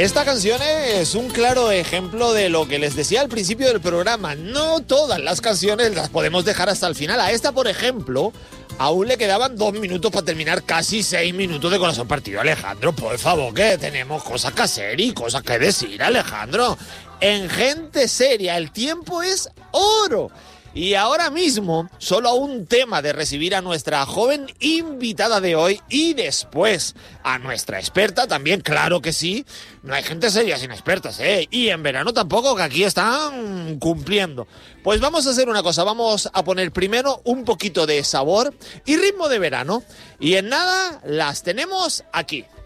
Esta canción es un claro ejemplo de lo que les decía al principio del programa. No todas las canciones las podemos dejar hasta el final. A esta, por ejemplo, aún le quedaban 2 minutos para terminar casi 6 minutos de Corazón Partido. Alejandro, por favor, que tenemos cosas que hacer y cosas que decir, Alejandro. En Gente Seria el tiempo es oro. Y ahora mismo, solo a un tema de recibir a nuestra joven invitada de hoy y después a nuestra experta también, claro que sí. No hay gente seria sin expertas, ¿eh? Y en verano tampoco, que aquí están cumpliendo. Pues vamos a hacer una cosa, vamos a poner primero un poquito de sabor y ritmo de verano. Y en nada, las tenemos aquí.